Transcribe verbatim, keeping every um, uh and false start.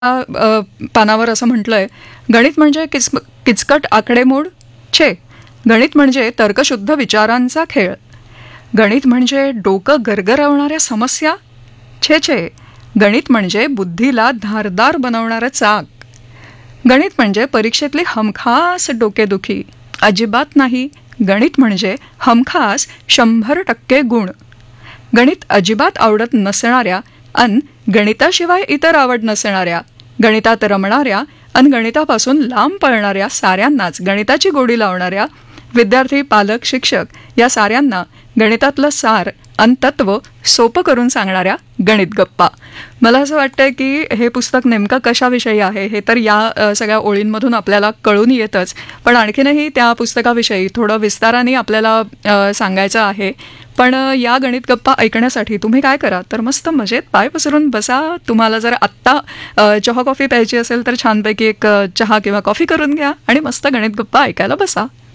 अ, पानावर असं म्हटलंय, गणित म्हणजे किच किचकट आकडेमोड छे. गणित म्हणजे तर्कशुद्ध विचारांचा खेळ. गणित म्हणजे डोकं गरगरवणाऱ्या समस्या छे छे. गणित म्हणजे बुद्धीला धारदार बनवणारं चाक. गणित म्हणजे परीक्षेतली हमखास डोकेदुखी अजिबात नाही. गणित म्हणजे हमखास शंभर टक्के गुण. गणित अजिबात आवडत नसणाऱ्या अन गणिताशिवाय इतर आवड नसणाऱ्या, गणितात रमणाऱ्या अन गणितापासून लांब पळणाऱ्या साऱ्यांनाच गणिताची गोडी लावणाऱ्या विद्यार्थी, पालक, शिक्षक या साऱ्यांना गणितातलं सार अन तत्व सोपं करून सांगणाऱ्या गणित गप्पा. मला असं वाटतंय की हे पुस्तक नेमकं कशाविषयी आहे हे तर या अ, सगळ्या ओळींमधून आपल्याला कळून येतच, पण आणखीनही त्या पुस्तकाविषयी थोडं विस्ताराने आपल्याला अ, सांगायचं आहे. पण अ, या गणित गप्पा ऐकण्यासाठी तुम्ही काय करा तर मस्त मजेत पाय पसरून बसा. तुम्हाला जर आत्ता अ, चहा कॉफी प्यायची असेल तर छानपैकी एक अ, चहा किंवा कॉफी करून घ्या आणि मस्त गणित गप्पा ऐकायला बसा.